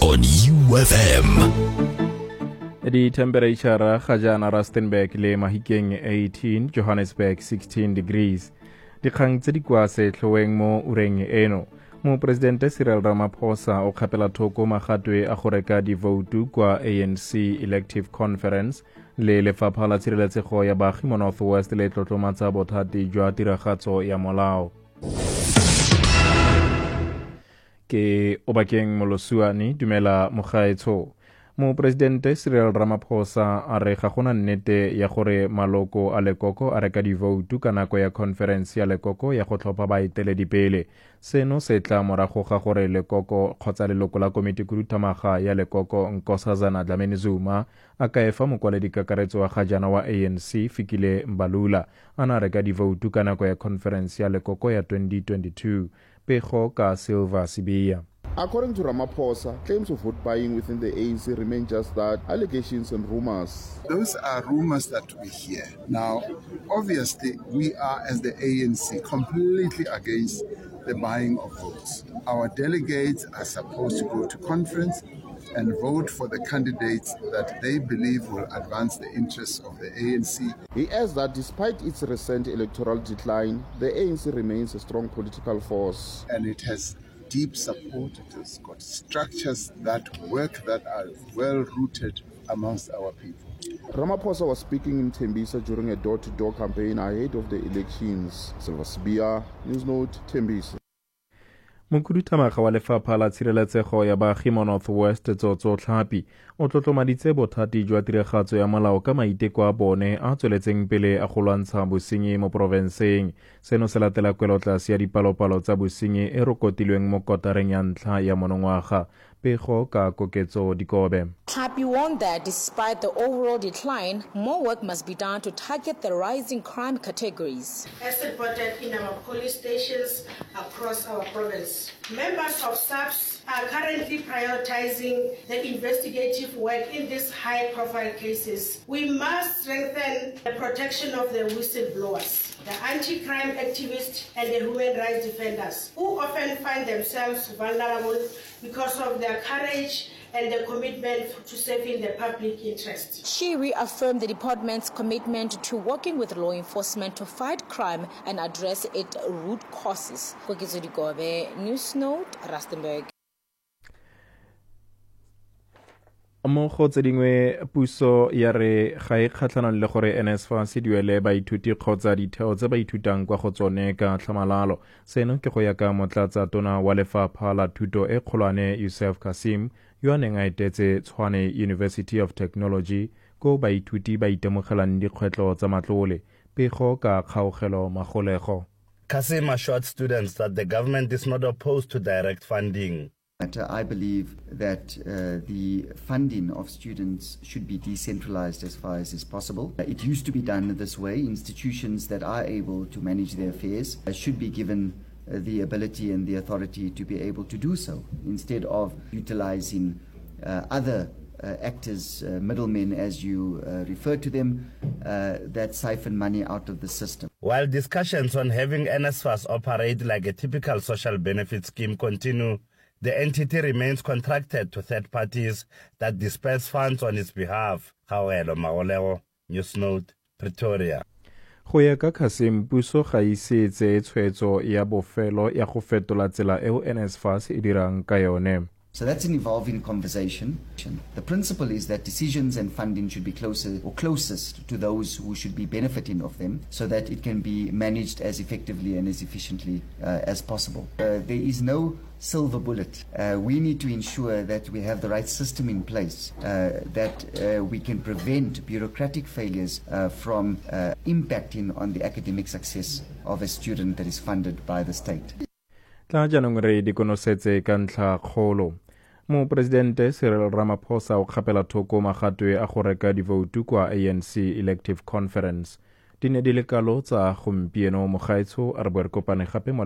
on UFM. Di temperature ga jana Rustenburg le Mahikeng 18, Johannesburg 16 degrees. Dikgang tse di kwa setlhoeng mo ureng eno. Mo Presidente Cyril Ramaphosa o kgapela thoko magatwe a go reka divoutu kwa ANC Elective Conference le lefapha la tshireletsego ya baagi mo North West le tlotlomatsa bothati jwa tiragatso ya molao. Ke Obakeng Molosuani dumela mogaetsho. Mo Presidente Cyril Ramaphosa a re ga gona nnete ya gore maloko a lekoko a reka divoutu ka nako ya conference ya lekoko ya go tlhopha baeteledipele. Seno se tla morago ga gore lekoko kgotsa leloko la komitikhuduthamaga ya lekoko Nkosazana Dlamini-Zuma a ka efa mokwaledi-kakaretso wa ga jaana wa ANC Fikile Mbalula a na reka divoutu ka nako ya conference ya lekoko ya 2022. Pego ka Silva Sibiya. According to Ramaphosa, claims of vote buying within the ANC remain just that, allegations and rumors. Those are rumors that we hear. Now, obviously, we are, as the ANC, completely against the buying of votes. Our delegates are supposed to go to conference and vote for the candidates that they believe will advance the interests of the ANC. He adds that despite its recent electoral decline, the ANC remains a strong political force. And it has deep support, it has got structures that work, that are well rooted amongst our people. Ramaphosa was speaking in Tembisa during a door-to-door campaign ahead of the elections. Silva Sibiya, Newsnote, Tembisa. Mokhuduthamaga wa lefapha la tshireletsego ya baagi mo North West Tsotso Tlhapi o tlotlomaditse bothati jwa tiragatso ya molao ka maiteko a bone a tsweletseng pele a go lwantsha bosenyi mo porofenseng. Seno se latela kwelotlase ya dipalopalo tsa bosenyi e rokotilweng mo kotareng ya ntlha ya monongwaga. Pego ka Koketso Dikobe. Tlhapi warned that despite the overall decline, more work must be done to target the rising crime categories. As reported in our police stations across our province, members of SAPS are currently prioritizing the investigative work in these high-profile cases. We must strengthen the protection of the whistleblowers, the anti-crime activists, and the human rights defenders, who often find themselves vulnerable because of their courage and the commitment to serving the public interest. She reaffirmed the department's commitment to working with law enforcement to fight crime and address its root causes. Koketso Dikobe, Newsnote, Rustenburg. Mo go tse dingwe puso ya re ga e kgatlhanong le gore NSFAS se duele baithuti kgotsa ditheo tse ba ithutang kwa go tsone ka tlhamalalo. Seno ke go ya ka motlatsa tona wa lefapha la thuto e kgolwane Yusuf Kasim yo a neng a etetse Tshwane University of Technology ko baithuti ba itemogelang dikgwetlho tsa matlole. Pego ka Kgaogelo Magolego. Kasim assured students that the government is not opposed to direct funding. I believe that the funding of students should be decentralized as far as is possible. It used to be done this way. Institutions that are able to manage their affairs should be given the ability and the authority to be able to do so, instead of utilizing other actors, middlemen as you refer to them, that siphon money out of the system. While discussions on having NSFAS operate like a typical social benefit scheme continue, the entity remains contracted to third parties that disperse funds on its behalf. Kgaogelo Magolego, Newsnote, Pretoria. Go ya ka Kasim, puso ga ise tse tshwetso ya bofelo ya go fetola tsela eo NSFAS e dirang ka yone. So that's an evolving conversation. The principle is that decisions and funding should be closer or closest to those who should be benefiting of them, so that it can be managed as effectively and as efficiently as possible. There is no silver bullet. We need to ensure that we have the right system in place, that we can prevent bureaucratic failures from impacting on the academic success of a student that is funded by the state. Tla jaanong re di konosetse ka ntlha kgolo. Mo Presidente Cyril Ramaphosa o kgapela thoko magatwe a go reka divoutu kwa ANC Elective Conference. Di ne di le kalo tsa gompieno mogaetsho a re bo re kopane gape mo